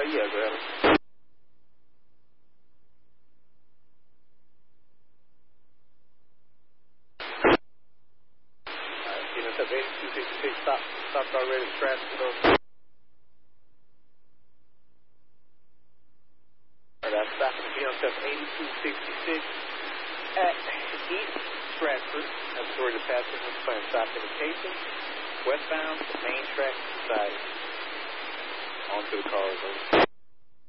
Yeah, go ahead. Phoenix up 8266, stop car ready to traffic. That's stopping Phoenix up 8266 at East Stratford. That's where the passenger was playing. Stop indication. Westbound, the main track side. Onto the car.